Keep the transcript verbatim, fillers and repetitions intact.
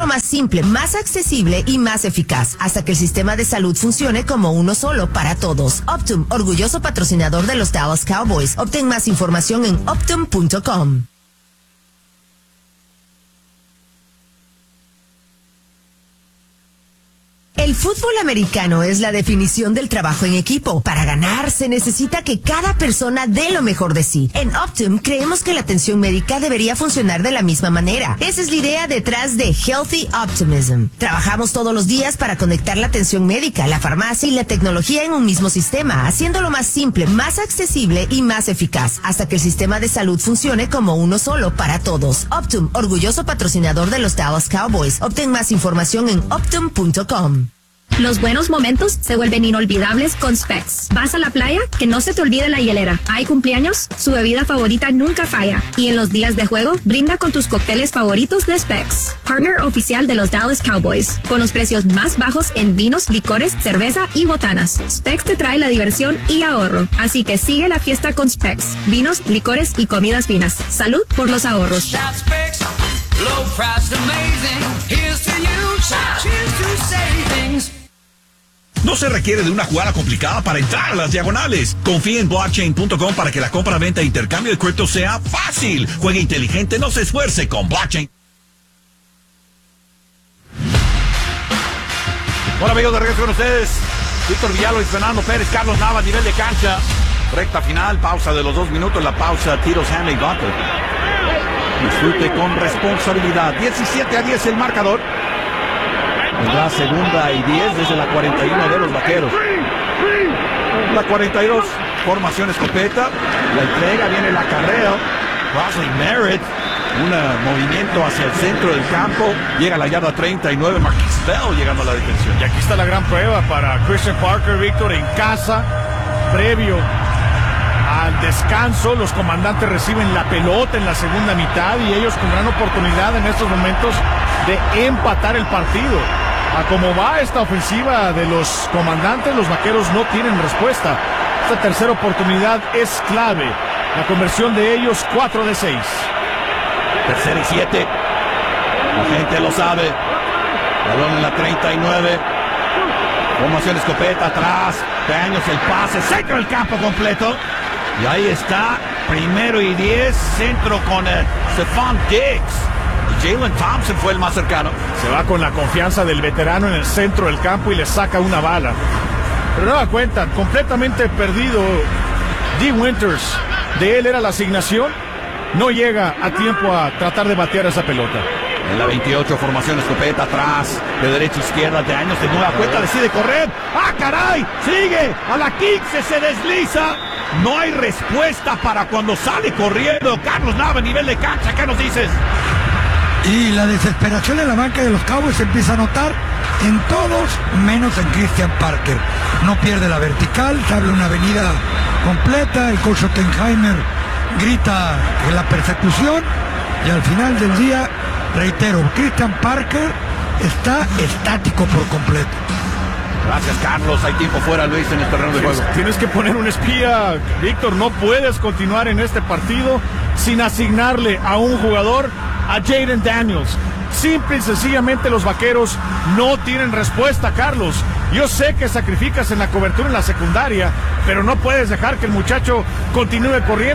más simple, más accesible y más eficaz, hasta que el sistema de salud funcione como uno solo para todos. Optum, orgulloso patrocinador de los Dallas Cowboys. Obtén más información en optum punto com. El fútbol americano es la definición del trabajo en equipo. Para ganar, se necesita que cada persona dé lo mejor de sí. En Optum, creemos que la atención médica debería funcionar de la misma manera. Esa es la idea detrás de Healthy Optimism. Trabajamos todos los días para conectar la atención médica, la farmacia y la tecnología en un mismo sistema, haciéndolo más simple, más accesible y más eficaz, hasta que el sistema de salud funcione como uno solo para todos. Optum, orgulloso patrocinador de los Dallas Cowboys. Obtén más información en optum punto com. Los buenos momentos se vuelven inolvidables con Specs. ¿Vas a la playa? Que no se te olvide la hielera. ¿Hay cumpleaños? Su bebida favorita nunca falla. Y en los días de juego, brinda con tus cócteles favoritos de Specs. Partner oficial de los Dallas Cowboys. Con los precios más bajos en vinos, licores, cerveza y botanas. Specs te trae la diversión y ahorro. Así que sigue la fiesta con Specs. Vinos, licores y comidas finas. Salud por los ahorros. Low price amazing. Here's to you. Cheers to savings. No se requiere de una jugada complicada para entrar a las diagonales. Confía en blockchain punto com para que la compra, venta e intercambio de cripto sea fácil. Juegue inteligente, no se esfuerce con Blockchain. Hola amigos, de regreso con ustedes. Víctor Villalobos y Fernando Pérez, Carlos Nava, nivel de cancha. Recta final, pausa de los dos minutos, la pausa, tiros Hanley Butler. Disfrute con responsabilidad. diecisiete a diez el marcador. Vendrá segunda y diez desde la cuarenta y uno de los Vaqueros. La cuarenta y dos, formación escopeta. La entrega, viene el acarreo. Rosley Merritt, un movimiento hacia el centro del campo. Llega a la yarda treinta y nueve. Marquise Bell llegando a la detención. Y aquí está la gran prueba para Christian Parker, Víctor, en casa, previo al descanso. Los comandantes reciben la pelota en la segunda mitad y ellos con gran oportunidad en estos momentos de empatar el partido. A cómo va esta ofensiva de los comandantes, los Vaqueros no tienen respuesta. Esta tercera oportunidad es clave. La conversión de ellos, cuatro de seis. Tercera y siete. La gente lo sabe. Balón en la treinta y nueve. Formación escopeta atrás. Peaños el pase. Centro del campo completo. Y ahí está. Primero y diez. Centro con el Stephon Diggs. Jalen Thompson fue el más cercano. Se va con la confianza del veterano en el centro del campo y le saca una bala. Pero no da cuenta, completamente perdido Dee Winters. De él era la asignación. No llega a tiempo a tratar de batear esa pelota. En la veintiocho, formación escopeta atrás, de derecha a izquierda, de años de nueva cuenta, decide correr. ¡Ah, caray! Sigue a la quince, se desliza. No hay respuesta para cuando sale corriendo. Carlos Nava, nivel de cancha, ¿qué nos dices? Y la desesperación en la banca de los Cowboys se empieza a notar en todos, menos en Christian Parker. No pierde la vertical, se abre una avenida completa, el coach Ottenheimer grita en la persecución y al final del día, reitero, Christian Parker está estático por completo. Gracias, Carlos. Hay tiempo fuera, Luis, en el terreno de juego. Tienes que poner un espía, Víctor. No puedes continuar en este partido sin asignarle a un jugador a Jaden Daniels. Simple y sencillamente los Vaqueros no tienen respuesta, Carlos. Yo sé que sacrificas en la cobertura en la secundaria, pero no puedes dejar que el muchacho continúe corriendo.